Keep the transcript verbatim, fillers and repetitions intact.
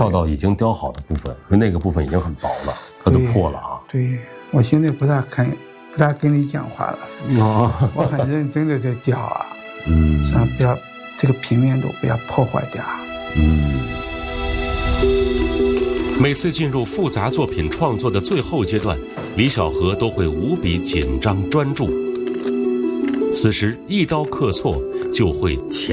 跳到已经雕好的部分，那个部分已经很薄了，它都破了啊。 对，我现在不大看，不大跟你讲话了。哦，我很认真的在雕啊。嗯，想不要这个平面都不要破坏掉。 嗯。 每次进入复杂作品创作的最后阶段，李小河都会无比紧张专注。此时一刀刻错就会前